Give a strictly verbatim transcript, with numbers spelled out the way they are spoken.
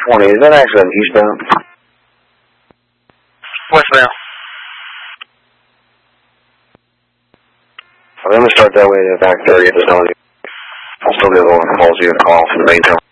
twenty, is that actually an eastbound? Westbound. I'm going to start that way to back thirty at the I'll still be able to call you and call from the main town.